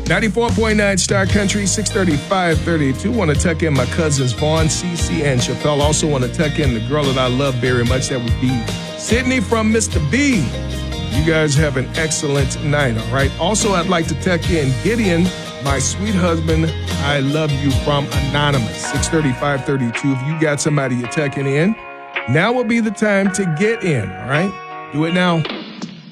94.9 Star Country, 635-32. Want to tuck in my cousins Vaughn, Cece, and Chappelle. Also want to tuck in the girl that I love very much. That would be Sydney from Mr. B. You guys have an excellent night, all right? Also, I'd like to tuck in Gideon, my sweet husband, I love you from Anonymous, 635-32. If you got somebody you're tucking in, now will be the time to get in, all right? Do it now.